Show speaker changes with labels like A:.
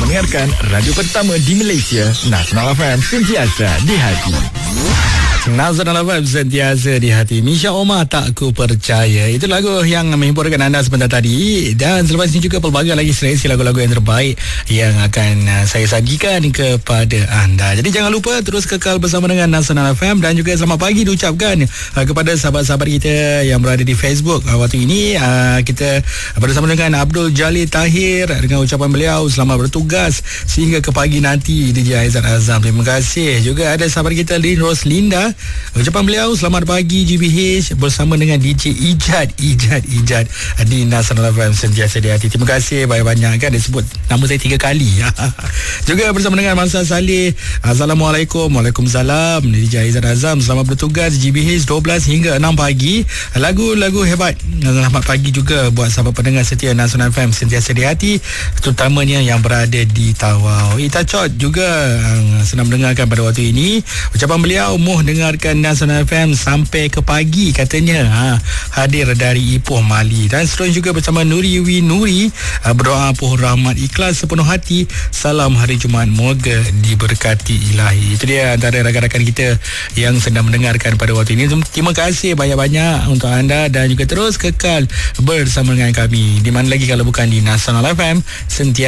A: mendengarkan radio pertama di Malaysia, Nasional FM, sentiasa di hati. Nasional FM sentiasa di hati. Misha Omar, Tak Ku Percaya. Itu lagu yang menghiburkan anda sebentar tadi. Dan selepas ini juga pelbagai lagi seleksi lagu-lagu yang terbaik yang akan saya sajikan kepada anda. Jadi jangan lupa terus kekal bersama dengan Nasional FM. Dan juga selamat pagi diucapkan kepada sahabat-sahabat kita yang berada di Facebook. Waktu ini kita bersama dengan Abdul Jalil Tahir, dengan ucapan beliau selamat bertugas sehingga ke pagi nanti. DJ Aizat Azam, terima kasih. Juga ada sahabat kita Lin Roslinda, ucapan beliau selamat pagi GBH bersama dengan DJ Ijad di Nasional FM sentiasa di hati. Terima kasih banyak-banyak, kan dia sebut nama saya 3 kali. Juga bersama dengan Masa Saleh, Assalamualaikum. Waalaikumsalam. DJ Aizat Azam, selamat bertugas GBH 12 hingga 6 pagi. Lagu-lagu hebat. Selamat pagi juga buat sahabat pendengar setia Nasional FM sentiasa di hati, terutamanya yang berada di Tawau. Itacot juga senang mendengarkan pada waktu ini. Ucapan beliau muh dengarkan Nasional FM sampai ke pagi katanya. Hadir dari Ipoh Mali. Dan seterusnya juga bersama Nuri Wi Nuri, berdoa pohon rahmat ikhlas sepenuh hati, salam hari Jumaat moga diberkati ilahi. Itu dia antara rakan-rakan kita yang sedang mendengarkan pada waktu ini. Terima kasih banyak-banyak untuk anda dan juga terus kekal bersama dengan kami. Di mana lagi kalau bukan di Nasional FM sentiasa